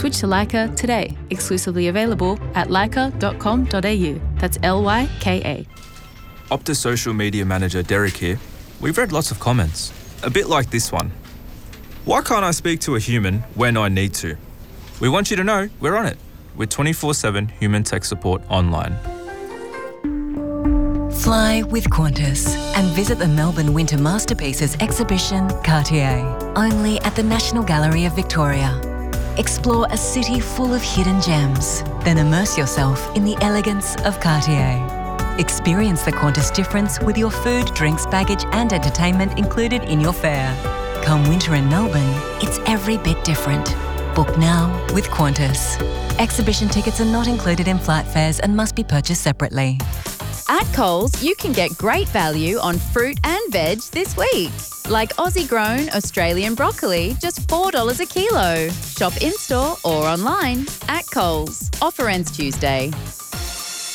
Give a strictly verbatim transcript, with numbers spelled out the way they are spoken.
Switch to Lyka today. Exclusively available at lyka dot com dot a u. That's L Y K A. Optus social media manager Derek here. We've read lots of comments, a bit like this one. Why can't I speak to a human when I need to? We want you to know we're on it with twenty-four seven human tech support online. Fly with Qantas and visit the Melbourne Winter Masterpieces exhibition Cartier, only at the National Gallery of Victoria. Explore a city full of hidden gems, then immerse yourself in the elegance of Cartier. Experience the Qantas difference with your food, drinks, baggage and entertainment included in your fare. Come winter in Melbourne, it's every bit different. Book now with Qantas. Exhibition tickets are not included in flight fares and must be purchased separately. At Coles, you can get great value on fruit and veg this week. Like Aussie-grown Australian broccoli, just four dollars a kilo. Shop in-store or online at Coles. Offer ends Tuesday.